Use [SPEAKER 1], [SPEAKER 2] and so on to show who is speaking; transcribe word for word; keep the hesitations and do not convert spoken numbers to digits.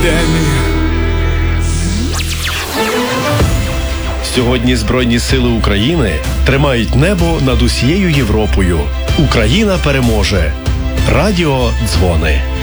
[SPEAKER 1] епідемія.
[SPEAKER 2] Сьогодні Збройні сили України тримають небо над усією Європою. Україна переможе. Радіо Дзвони.